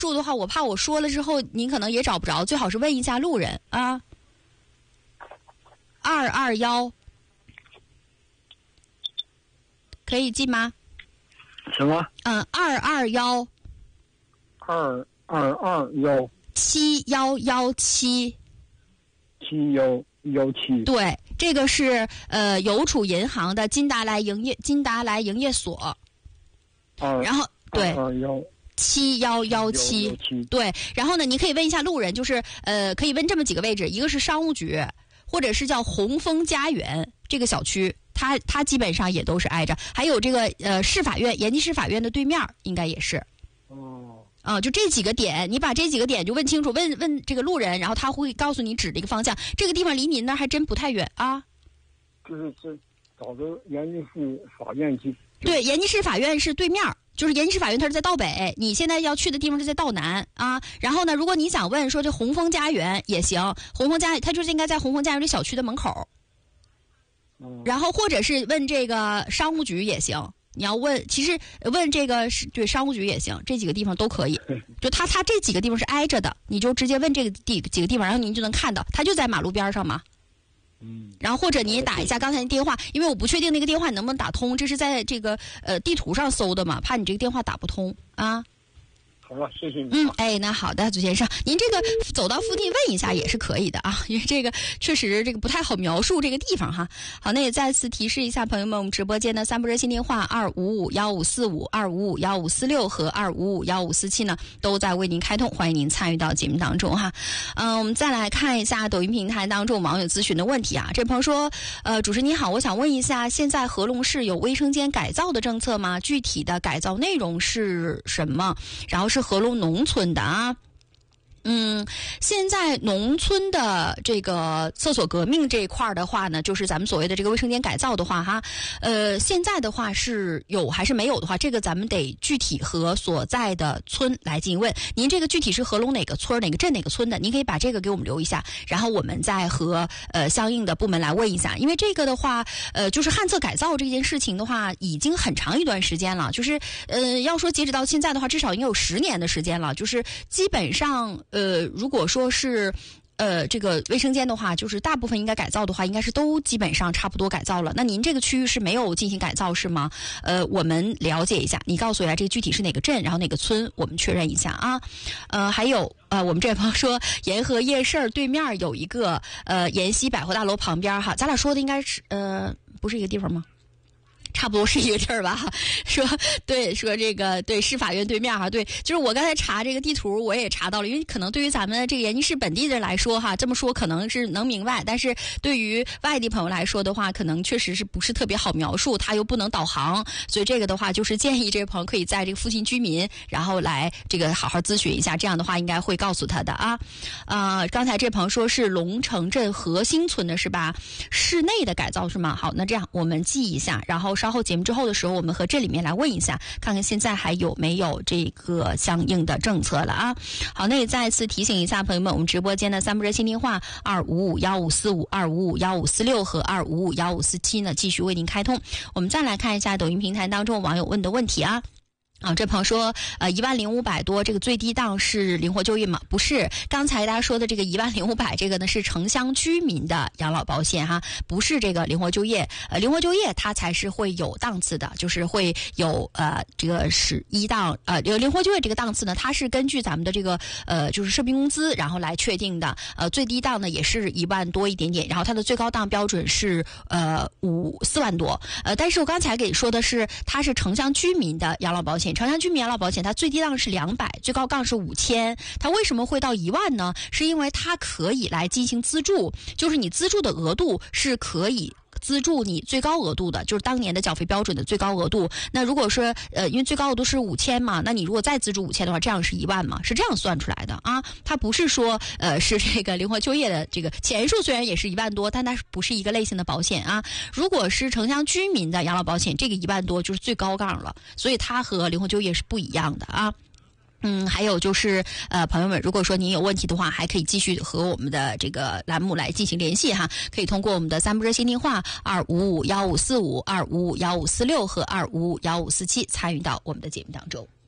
住的话，我怕我说了之后您可能也找不着，最好是问一下路人啊。221可以记吗？ 什么 ？221。 221 7117 7117。 对，这个是邮储银行的金达来营业所。然后对7117对，然后呢，你可以问一下路人，就是可以问这么几个位置，一个是商务局，或者是叫红枫家园这个小区，它基本上也都是挨着，还有这个市法院，延吉市法院的对面应该也是。就这几个点，你把这几个点就问清楚，问这个路人，然后他会告诉你指的一个方向。这个地方离您那儿还真不太远啊。 就是找着延吉市法院去。 对，延吉市法院是对面，就是延吉市法院它是在道北，你现在要去的地方是在道南啊。然后呢，如果你想问说这红枫家园也行，红枫家它就是应该在红枫家园这小区的门口。然后或者是问这个商务局也行。你要问，其实问这个是对商务局也行，这几个地方都可以。就它这几个地方是挨着的，你就直接问这个几个地方，然后您就能看到，它就在马路边上嘛。然后或者你也打一下刚才的电话，因为我不确定那个电话你能不能打通，这是在这个地图上搜的嘛，怕你这个电话打不通啊。 好了，谢谢你。 那好的，祖先生，您这个走到附近问一下也是可以的啊，因为这个确实这个不太好描述这个地方哈。好，那也再次提示一下朋友们，我们直播间的3部热线电话2551545、2551546和2551547呢，都在为您开通，欢迎您参与到节目当中哈。我们再来看一下抖音平台当中网友咨询的问题啊。这朋友说，主持人你好，我想问一下，现在合龙市有卫生间改造的政策吗？具体的改造内容是什么？然后是合龙农村的啊。现在农村的这个厕所革命这一块的话呢，就是咱们所谓的这个卫生间改造的话哈，现在的话是有还是没有的话，这个咱们得具体和所在的村来进行问。您这个具体是合龙哪个村哪个镇哪个村的，您可以把这个给我们留一下，然后我们再和相应的部门来问一下。因为这个的话，就是旱厕改造这件事情的话，已经很长一段时间了，就是要说截止到现在的话，至少应该有10年的时间了，就是基本上如果说是这个卫生间的话，就是大部分应该改造的话，应该是都基本上差不多改造了。那您这个区域是没有进行改造是吗？我们了解一下，你告诉我一下这个具体是哪个镇，然后哪个村，我们确认一下啊。还有我们这位朋友说，沿河夜市对面有一个延禧百货大楼旁边哈，咱俩说的应该是不是一个地方吗？差不多是一个地儿吧，说这个对市法院对面哈，对，就是我刚才查这个地图我也查到了，因为可能对于咱们这个延吉市本地人来说哈，这么说可能是能明白，但是对于外地朋友来说的话，可能确实是不是特别好描述，他又不能导航，所以这个的话就是建议这位朋友可以在这个附近居民，然后来这个好好咨询一下，这样的话应该会告诉他的啊。刚才这朋友说是龙城镇和兴村的是吧？室内的改造是吗？好，那这样我们记一下，然后稍后节目之后的时候，我们和这里面来问一下，看看现在还有没有这个相应的政策了啊。好，那也再次提醒一下朋友们，我们直播间的3部热线电话2551545、2551546和2551547呢，继续为您开通。我们再来看一下抖音平台当中网友问的问题啊。这朋友说，10500多，这个最低档是灵活就业吗？不是，刚才大家说的这个10500，这个呢是城乡居民的养老保险哈，不是这个灵活就业。灵活就业它才是会有档次的，就是会有这个是1档灵活就业这个档次呢，它是根据咱们的这个就是社平工资然后来确定的。最低档呢也是1万多一点点，然后它的最高档标准是4万多。但是我刚才给说的是，它是城乡居民的养老保险。城乡居民养老保险它最低档是200，最高档是5000。它为什么会到1万呢？是因为它可以来进行资助，就是你资助的额度是可以资助你最高额度的，就是当年的缴费标准的最高额度。那如果说因为最高额度是5000嘛，那你如果再资助5000的话，这样是1万嘛，是这样算出来的啊。它不是说是这个灵活就业的这个钱数虽然也是1万多，但它不是一个类型的保险啊。如果是城乡居民的养老保险，这个1万多就是最高杠了，所以它和灵活就业是不一样的啊。还有就是朋友们，如果说您有问题的话，还可以继续和我们的这个栏目来进行联系哈，可以通过我们的3部热线电话2551545、2551546和2551547参与到我们的节目当中。